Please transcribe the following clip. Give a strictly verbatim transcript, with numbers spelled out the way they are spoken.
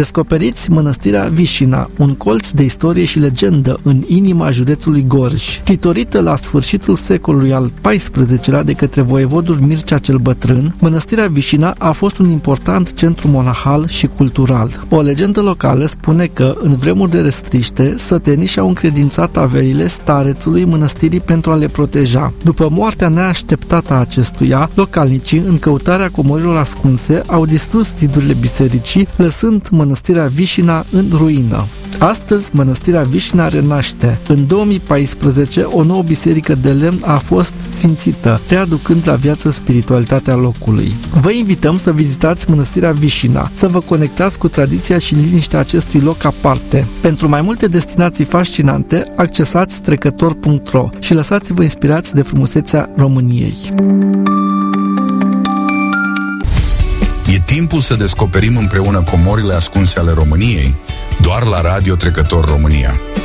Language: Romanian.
Descoperiți Mănăstirea Vișina, un colț de istorie și legendă în inima județului Gorj. Clitorită la sfârșitul secolului al paisprezecelea de către voievodul Mircea cel Bătrân, Mănăstirea Vișina a fost un important centru monahal și cultural. O legendă locală spune că, în vremuri de restriște, sătenii și-au încredințat averile starețului mănăstirii pentru a le proteja. După moartea neașteptată a acestuia, localnicii, în căutarea comorilor ascunse, au distrus zidurile bisericii, lăsând Mănăstirea Vișina în ruină. Astăzi, Mănăstirea Vișina renaște. În două mii paisprezece, o nouă biserică de lemn a fost sfințită, readucând la viață spiritualitatea locului. Vă invităm să vizitați Mănăstirea Vișina, să vă conectați cu tradiția și liniștea acestui loc aparte. Pentru mai multe destinații fascinante, accesați trecător punct ro și lăsați-vă inspirați de frumusețea României. E timpul să descoperim împreună comorile ascunse ale României, doar la Radio Trecător România.